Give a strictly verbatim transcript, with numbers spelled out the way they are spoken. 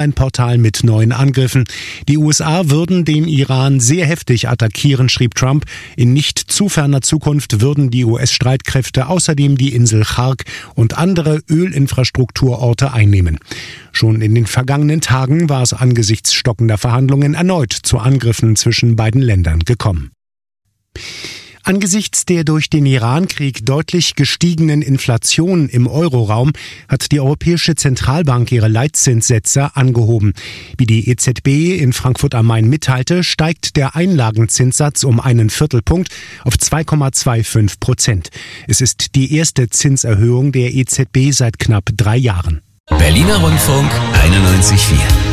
Online-Portal mit neuen Angriffen. Die U S A würden den Iran sehr heftig attackieren, schrieb Trump. In nicht zu ferner Zukunft würden die U S-Streitkräfte außerdem die Insel Chark und andere Ölinfrastrukturorte einnehmen. Schon in den vergangenen Tagen war es angesichts stockender Verhandlungen erneut zu Angriffen zwischen beiden Ländern gekommen. Angesichts der durch den Irankrieg deutlich gestiegenen Inflation im Euroraum hat die Europäische Zentralbank ihre Leitzinssätze angehoben. Wie die E Z B in Frankfurt am Main mitteilte, steigt der Einlagenzinssatz um einen Viertelpunkt auf zwei Komma fünfundzwanzig Prozent. Es ist die erste Zinserhöhung der E Z B seit knapp drei Jahren. Berliner Rundfunk einundneunzig Komma vier